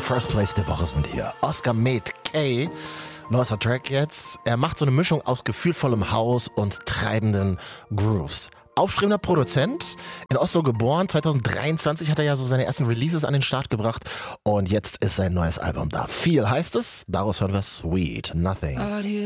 First Place der Woche sind hier. Oscar Made K. Neuester Track jetzt. Er macht so eine Mischung aus gefühlvollem House und treibenden Grooves. Aufstrebender Produzent, in Oslo geboren, 2023 hat er ja so seine ersten Releases an den Start gebracht und jetzt ist sein neues Album da. Viel heißt es, daraus hören wir Sweet Nothing.